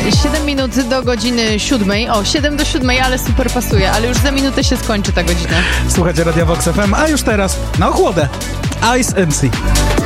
7 minut do godziny 7. O, 7 do 7, ale super pasuje, ale już za minutę się skończy ta godzina. Słuchajcie Radia Vox FM, a już teraz na ochłodę Ice & Sea.